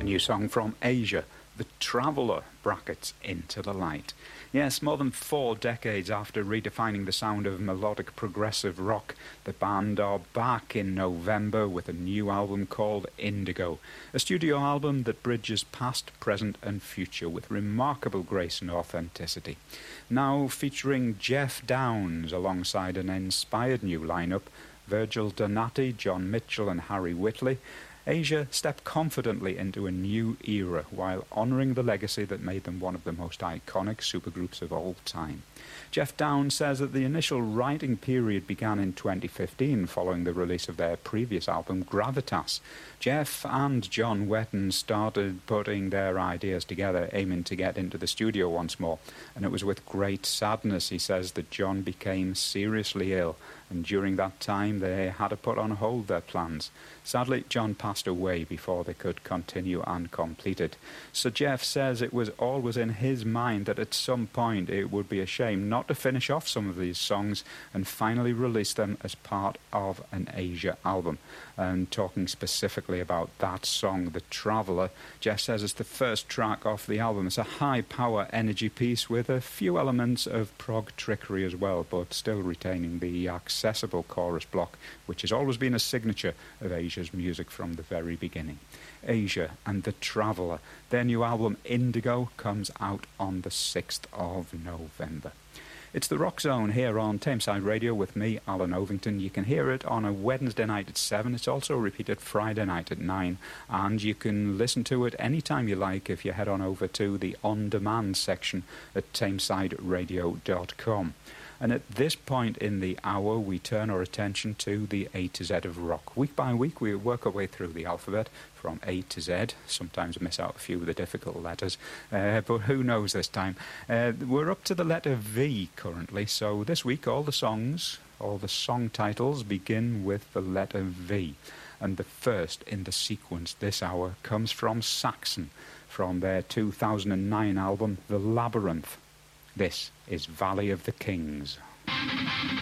A new song from Asia, The Traveller, brackets, Into the Light. Yes, more than 4 decades after redefining the sound of melodic progressive rock, the band are back in November with a new album called Indigo, a studio album that bridges past, present and future with remarkable grace and authenticity. Now featuring Geoff Downes alongside an inspired new lineup, Virgil Donati, John Mitchell and Harry Whitley, Asia step confidently into a new era while honouring the legacy that made them one of the most iconic supergroups of all time. Geoff Downes says that the initial writing period began in 2015 following the release of their previous album Gravitas. Geoff and John Wetton started putting their ideas together, aiming to get into the studio once more, and it was with great sadness, he says, that John became seriously ill, and during that time they had to put on hold their plans. Sadly, John passed away before they could continue and complete it. So Geoff says it was always in his mind that at some point it would be a shame not to finish off some of these songs and finally release them as part of an Asia album. And talking specifically about that song, The Traveller, Geoff says it's the first track off the album. It's a high-power energy piece with a few elements of prog trickery as well, but still retaining the accessible chorus block, which has always been a signature of Asia's music from the very beginning. Asia and The Traveller. Their new album Indigo comes out on the 6th of November. It's the Rock Zone here on Tameside Radio with me, Alan Ovington. You can hear it on a Wednesday night at 7. It's also repeated Friday night at 9. And you can listen to it anytime you like if you head on over to the on-demand section at tamesideradio.com. And at this point in the hour, we turn our attention to the A to Z of rock. Week by week, we work our way through the alphabet from A to Z. Sometimes miss out a few of the difficult letters, but who knows this time. We're up to the letter V currently, so this week all the song titles begin with the letter V. And the first in the sequence this hour comes from Saxon, from their 2009 album, The Labyrinth. This is Valley of the Kings.